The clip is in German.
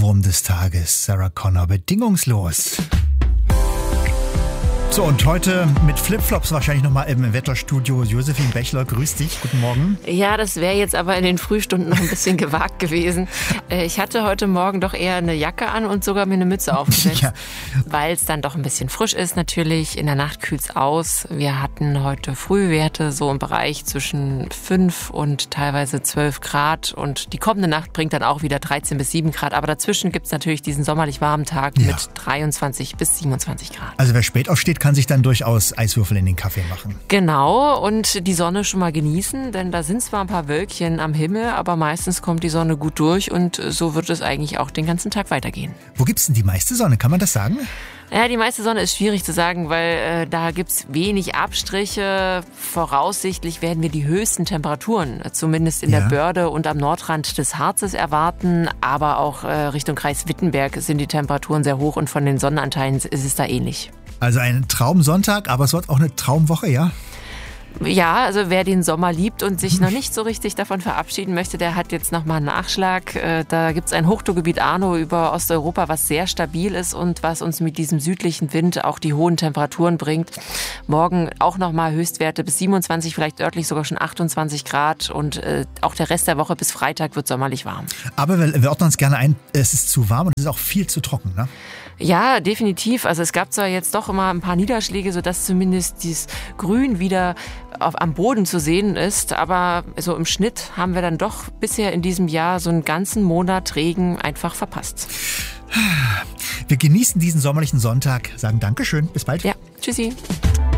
Ohrwurm des Tages, Sarah Connor, bedingungslos. So, und heute mit Flipflops wahrscheinlich nochmal im Wetterstudio. Josephine Bechler, grüß dich, guten Morgen. Ja, das wäre jetzt aber in den Frühstunden noch ein bisschen gewagt gewesen. Ich hatte heute Morgen doch eher eine Jacke an und sogar mir eine Mütze aufgesetzt, ja, weil es dann doch ein bisschen frisch ist natürlich. In der Nacht kühlt es aus. Wir hatten heute Frühwerte so im Bereich zwischen 5 und teilweise 12 Grad. Und die kommende Nacht bringt dann auch wieder 13 bis 7 Grad. Aber dazwischen gibt es natürlich diesen sommerlich warmen Tag mit 23 bis 27 Grad. Also wer spät aufsteht, kann sich dann durchaus Eiswürfel in den Kaffee machen. Genau, und die Sonne schon mal genießen, denn da sind zwar ein paar Wölkchen am Himmel, aber meistens kommt die Sonne gut durch und so wird es eigentlich auch den ganzen Tag weitergehen. Wo gibt's denn die meiste Sonne? Kann man das sagen? Ja, die meiste Sonne ist schwierig zu sagen, weil da gibt's wenig Abstriche. Voraussichtlich werden wir die höchsten Temperaturen, zumindest in der Börde und am Nordrand des Harzes erwarten. Aber auch Richtung Kreis Wittenberg sind die Temperaturen sehr hoch und von den Sonnenanteilen ist es da ähnlich. Also ein Traumsonntag, aber es wird auch eine Traumwoche, ja? Ja, also wer den Sommer liebt und sich noch nicht so richtig davon verabschieden möchte, der hat jetzt nochmal einen Nachschlag. Da gibt's ein Hochdruckgebiet Arno über Osteuropa, was sehr stabil ist und was uns mit diesem südlichen Wind auch die hohen Temperaturen bringt. Morgen auch nochmal Höchstwerte bis 27, vielleicht örtlich sogar schon 28 Grad und auch der Rest der Woche bis Freitag wird sommerlich warm. Aber wir ordnen uns gerne ein, es ist zu warm und es ist auch viel zu trocken, ne? Ja, definitiv. Also es gab zwar jetzt doch immer ein paar Niederschläge, sodass zumindest dieses Grün wieder am Boden zu sehen ist. Aber so im Schnitt haben wir dann doch bisher in diesem Jahr so einen ganzen Monat Regen einfach verpasst. Wir genießen diesen sommerlichen Sonntag, sagen Dankeschön, bis bald. Ja, tschüssi.